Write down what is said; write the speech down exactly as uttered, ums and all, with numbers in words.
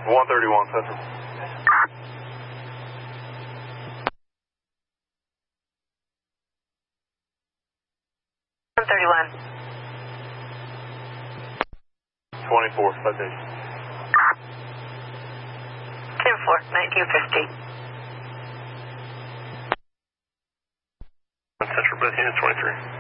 one thirty-one, Central. one thirty-one. twenty-four, citation. ten four, nineteen fifty. Central, both units, twenty-three.